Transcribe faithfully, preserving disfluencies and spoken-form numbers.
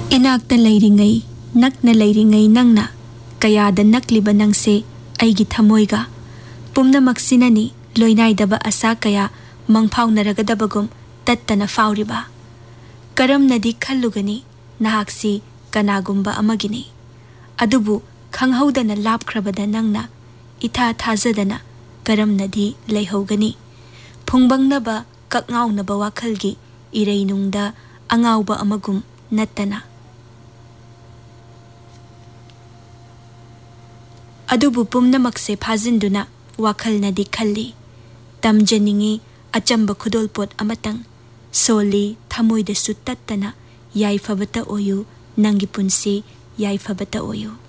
इनाक्ता लैरिङै नक्ना लैरिङै नंगना कयादा नक्लिबा नंसे अैगी थमोइगा पुम्नमक्सिननी लोइनाइदबा आशा कया मंगफाउनरगदबगुम तत्तना फाउरिबा करमनदी खल्लुगनी नहाक्सी कनागुम्बा अमगिनी अदुबु खंगहौदना लापख्रबदा नंगना इथा थाजदना करमनदी लैहौगनी फुंबंगनबा कक्ङाउनबा वाखलगी इरैनुंगदा अंगाउबा अमगुम नत्तना अदुबु पुम्नमक्से फाजिंदुना वाखलनदी खल्ली तमजनिंगी अचंबा खुदोलपोट अमतंग सोली थमोइदसु तत्तना याइफबता ओयु नंगी पुंसी याइफबता ओयु।